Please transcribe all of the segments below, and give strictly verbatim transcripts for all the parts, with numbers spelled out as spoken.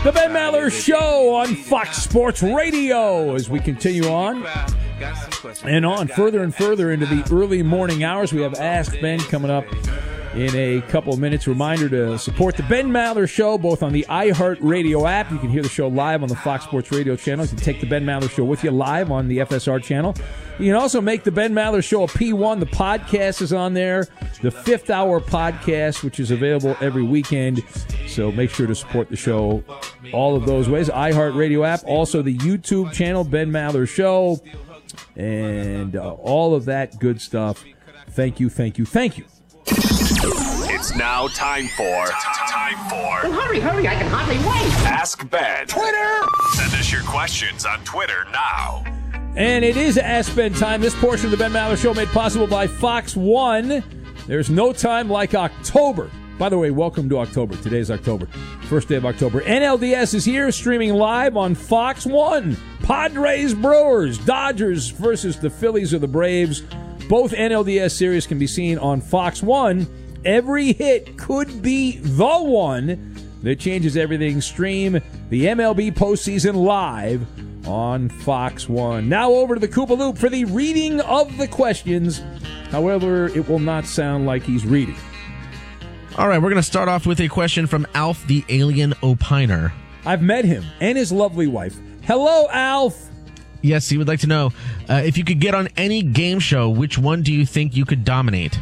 The Ben Maller Show on Fox Sports Radio as we continue on and on further and further into the early morning hours. We have Ask Ben coming up in a couple of minutes. Reminder to support the Ben Maller Show both on the iHeartRadio app. You can hear the show live on the Fox Sports Radio channel. You can take the Ben Maller Show with you live on the F S R channel. You can also make the Ben Maller Show a P one. The podcast is on there. The Fifth Hour podcast, which is available every weekend. So make sure to support the show all of those ways. iHeartRadio app. Also the YouTube channel, Ben Maller Show. And uh, all of that good stuff. Thank you, thank you, thank you. It's now time for time for. Well, hurry, hurry! I can hardly wait. Ask Ben. Twitter. Send us your questions on Twitter now. And it is Ask Ben time. This portion of the Ben Maller Show made possible by Fox One. There's no time like October. By the way, welcome to October. Today's October. First day of October. N L D S is here, streaming live on Fox One. Padres, Brewers, Dodgers versus the Phillies or the Braves. Both N L D S series can be seen on Fox One. Every hit could be the one that changes everything. Stream the M L B postseason live on Fox One. Now over to the Koopa Loop for the reading of the questions. However, it will not sound like he's reading. All right, we're going to start off with a question from Alf the Alien Opiner. I've met him and his lovely wife. Hello, Alf. Yes, he would like to know, uh, if you could get on any game show, which one do you think you could dominate?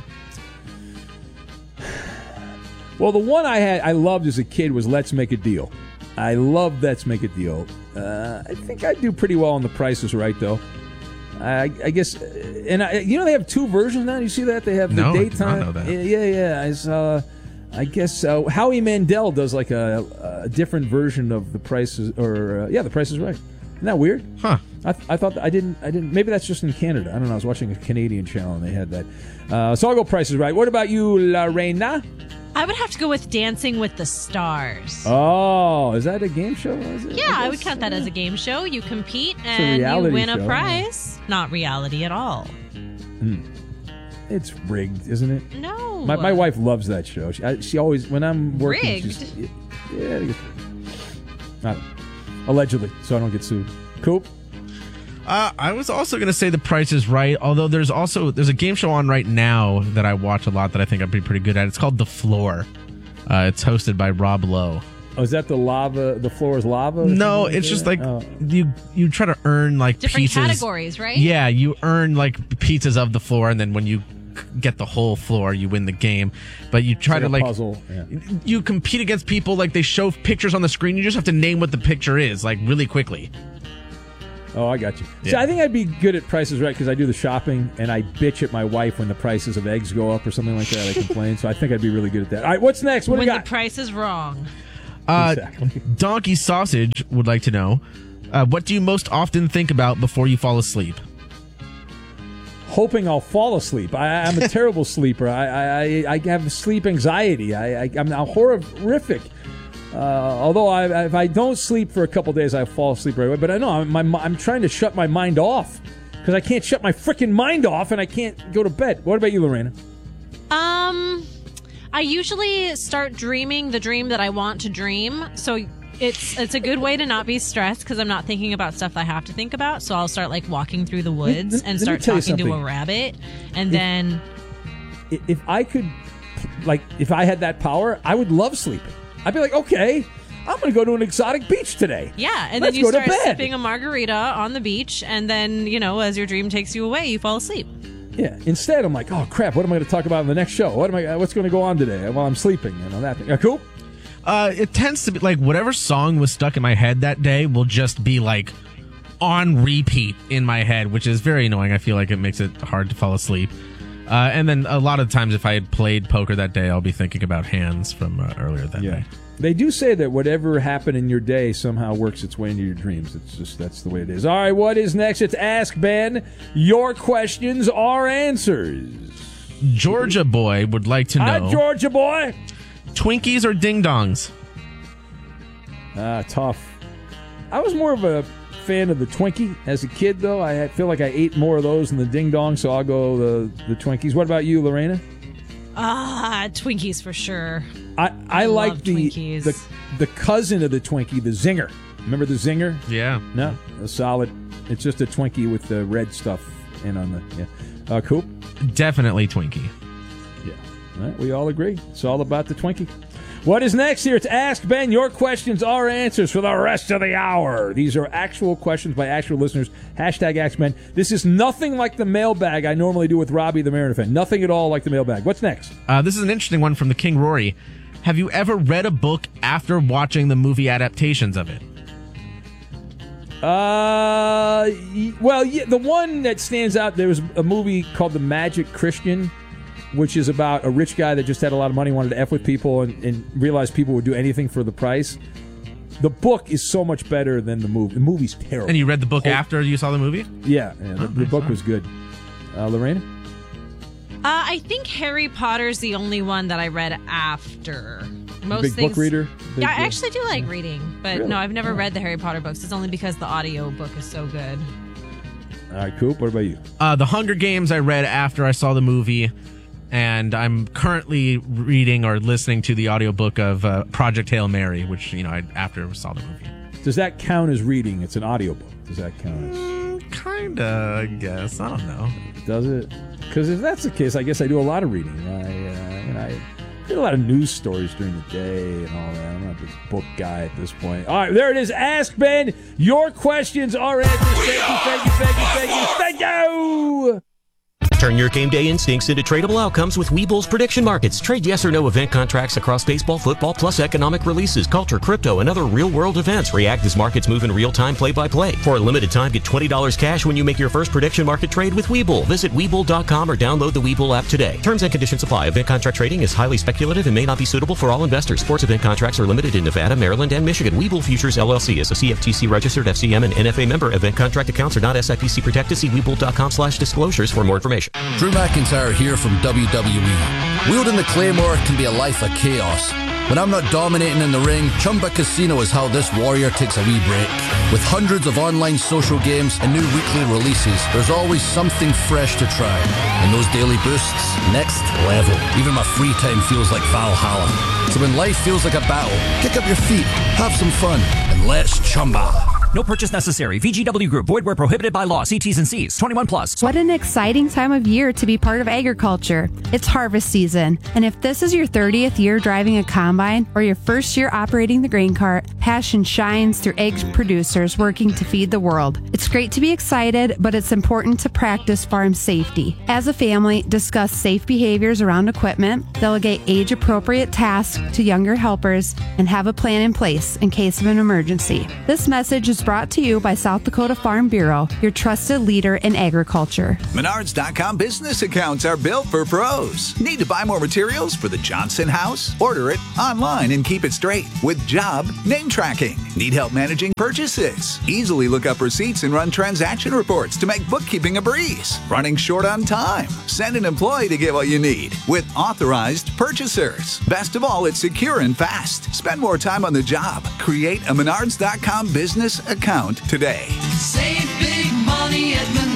Well, the one I had, I loved as a kid was Let's Make a Deal. I loved Let's Make a Deal. Uh, I think I do pretty well on The Price is Right, though. I, I guess, and I, you know they have two versions now. You see that they have the no, daytime. I don't know that. Yeah, yeah. I saw. I guess uh, Howie Mandel does like a, a different version of The Price is, or uh, yeah, The Price is Right. Isn't that weird? Huh. I, th- I thought I didn't. I didn't. Maybe that's just in Canada. I don't know. I was watching a Canadian channel and they had that. Uh, so I'll go Price is Right. What about you, Lorena? I would have to go with Dancing with the Stars. Oh, is that a game show? Is it? Yeah, I, I would count that as a game show. You compete a and you reality win a show, prize. Not reality at all. Mm. It's rigged, isn't it? No. My my wife loves that show. She, I, she always, when I'm working, Rigged? she's, yeah, yeah, I guess- I don't know. Allegedly, so I don't get sued. Coop? Uh, I was also going to say The Price is Right, although there's also there's a game show on right now that I watch a lot that I think I'd be pretty good at. It's called The Floor. Uh, it's hosted by Rob Lowe. Oh, is that the lava? The floor is lava? or No, something it's just that? like Oh. you you try to earn like Different pieces. categories, right? Yeah, you earn like pieces of the floor, and then when you get the whole floor, you win the game. But you try It's to like a like puzzle, yeah. you compete against people, like they show pictures on the screen. You just have to name what the picture is, like really quickly. Oh, I got you. See, Yeah. I think I'd be good at Prices Right because I do the shopping and I bitch at my wife when the prices of eggs go up or something like that. I complain, so I think I'd be really good at that. All right, what's next? What do When we the got? price is wrong. Uh, Exactly. Donkey Sausage would like to know, uh, what do you most often think about before you fall asleep? Hoping I'll fall asleep. I, I'm a terrible sleeper. I, I I I have sleep anxiety. I, I I'm horrific. Uh, although I, if I don't sleep for a couple days, I fall asleep right away. But I know I'm, my, I'm trying to shut my mind off because I can't shut my freaking mind off and I can't go to bed. What about you, Lorena? Um, I usually start dreaming the dream that I want to dream. So it's it's a good way to not be stressed because I'm not thinking about stuff I have to think about. So I'll start like walking through the woods Let- and let me start tell you talking to a something. rabbit. And then I- If I could, like, if I had that power, I would love sleeping. I'd be like, okay, I'm going to go to an exotic beach today. Yeah, and Let's then you go to start bed. sipping a margarita on the beach, and then, you know, as your dream takes you away, you fall asleep. Yeah. Instead, I'm like, oh crap, what am I going to talk about in the next show? What am I? What's going to go on today while I'm sleeping? You know that thing. Uh, cool. Uh, it tends to be like whatever song was stuck in my head that day will just be like on repeat in my head, which is very annoying. I feel like it makes it hard to fall asleep. Uh, and then a lot of times, if I had played poker that day, I'll be thinking about hands from uh, earlier that Yeah. day. They do say that whatever happened in your day somehow works its way into your dreams. It's just, that's the way it is. All right, what is next? It's Ask Ben. Your questions are answers. Georgia Boy would like to know, Hi, Georgia boy. Twinkies or Ding Dongs? Ah, tough. I was more of a fan of the Twinkie as a kid, though. I had- feel like I ate more of those than the Ding Dong, so I'll go the, the Twinkies. What about you, Lorena? Ah, Twinkies for sure. I, I, I like love the, Twinkies. the the cousin of the Twinkie, the Zinger. Remember the Zinger? Yeah. No, a solid. It's just a Twinkie with the red stuff in on the. Yeah. Uh, Coop? Definitely Twinkie. Yeah. All right, we all agree. It's all about the Twinkie. What is next here? It's Ask Ben. Your questions are answers for the rest of the hour. These are actual questions by actual listeners. Hashtag Ask Ben. This is nothing like the mailbag I normally do with Robbie the Mariner fan. Nothing at all like the mailbag. What's next? Uh, this is an interesting one from the King Rory. Have you ever read a book after watching the movie adaptations of it? Uh, well, yeah, the one that stands out, there was a movie called The Magic Christian, which is about a rich guy that just had a lot of money, wanted to F with people, and, and realized people would do anything for the price. The book is so much better than the movie. The movie's terrible. And you read the book oh, after you saw the movie? Yeah, yeah the, the book was good. Uh, Lorena? Uh, I think Harry Potter's the only one that I read after. Most Big things, book reader? Big, yeah, I actually do like reading, but really? no, I've never Oh. read the Harry Potter books. It's only because the audio book is so good. All right, Coop, what about you? Uh, the Hunger Games I read after I saw the movie, and I'm currently reading or listening to the audiobook of uh, Project Hail Mary, which, you know, I after I saw the movie. Does that count as reading? It's an audiobook. Does that count as... Mm, kinda, I guess. I don't know. Does it? Because if that's the case, I guess I do a lot of reading. I, uh, you know, I read a lot of news stories during the day and all that. I'm not a big book guy at this point. All right, there it is. Ask Ben. Your questions are answers. Thank you, thank you, thank you, thank you, thank you. Turn your game day instincts into tradable outcomes with Webull's prediction markets. Trade yes or no event contracts across baseball, football, plus economic releases, culture, crypto, and other real-world events. React as markets move in real time, play-by-play. For a limited time, get twenty dollars cash when you make your first prediction market trade with Webull. Visit Webull dot com or download the Webull app today. Terms and conditions apply. Event contract trading is highly speculative and may not be suitable for all investors. Sports event contracts are limited in Nevada, Maryland, and Michigan. Webull Futures, L L C is a C F T C-registered F C M and N F A member. Event contract accounts are not S I P C protected. See Webull dot com slash disclosures for more information. Drew McIntyre here from W W E. Wielding the Claymore can be a life of chaos. When I'm not dominating in the ring, Chumba Casino is how this warrior takes a wee break. With hundreds of online social games and new weekly releases, there's always something fresh to try. And those daily boosts, next level. Even my free time feels like Valhalla. So when life feels like a battle, kick up your feet, have some fun, and let's chumba. No purchase necessary. V G W Group. Void where prohibited by law. See T's and C's. twenty-one plus. What an exciting time of year to be part of agriculture. It's harvest season. And if this is your thirtieth year driving a combine or your first year operating the grain cart, passion shines through egg producers working to feed the world. It's great to be excited, but it's important to practice farm safety. As a family, discuss safe behaviors around equipment, delegate age-appropriate tasks to younger helpers, and have a plan in place in case of an emergency. This message is brought to you by South Dakota Farm Bureau, your trusted leader in agriculture. Menards dot com business accounts are built for pros. Need to buy more materials for the Johnson house? Order it online and keep it straight with job name tracking. Need help managing purchases? Easily look up receipts and run transaction reports to make bookkeeping a breeze. Running short on time? Send an employee to get what you need with authorized purchasers. Best of all, it's secure and fast. Spend more time on the job. Create a Menards dot com business account today. Save big money at Menards.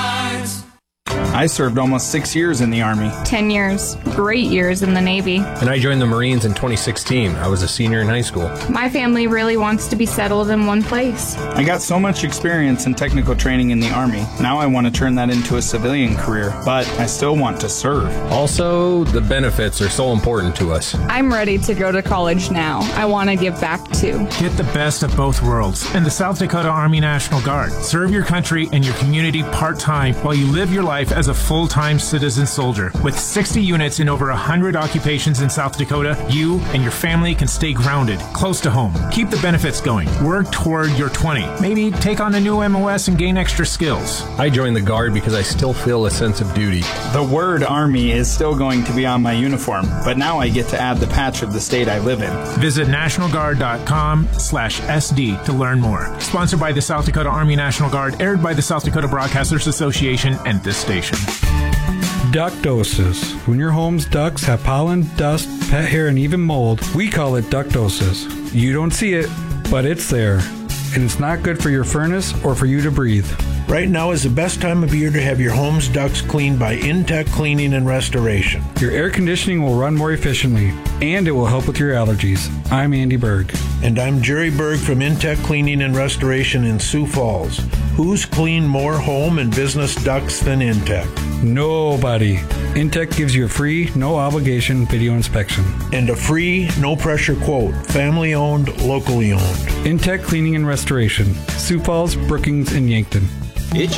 I served almost six years in the Army. Ten years. Great years in the Navy. And I joined the Marines in twenty sixteen. I was a senior in high school. My family really wants to be settled in one place. I got so much experience and technical training in the Army. Now I want to turn that into a civilian career, but I still want to serve. Also, the benefits are so important to us. I'm ready to go to college now. I want to give back too. Get the best of both worlds in the South Dakota Army National Guard. Serve your country and your community part-time while you live your life as a full-time citizen soldier. With sixty units in over one hundred occupations in South Dakota, you and your family can stay grounded, close to home. Keep the benefits going. Work toward your twenty. Maybe take on a new M O S and gain extra skills. I joined the Guard because I still feel a sense of duty. The word Army is still going to be on my uniform, but now I get to add the patch of the state I live in. Visit national guard dot com slash S D to learn more. Sponsored by the South Dakota Army National Guard, aired by the South Dakota Broadcasters Association and this station. Ductosis. When your home's ducts have pollen, dust, pet hair, and even mold, we call it ductosis. You don't see it, but it's there. And it's not good for your furnace or for you to breathe. Right now is the best time of year to have your home's ducts cleaned by Intech Cleaning and Restoration. Your air conditioning will run more efficiently, and it will help with your allergies. I'm Andy Berg. And I'm Jerry Berg from Intech Cleaning and Restoration in Sioux Falls. Who's cleaned more home and business ducts than Intech? Nobody. Intech gives you a free, no-obligation video inspection. And a free, no-pressure quote. Family-owned, locally owned. Intech Cleaning and Restoration. Sioux Falls, Brookings, and Yankton.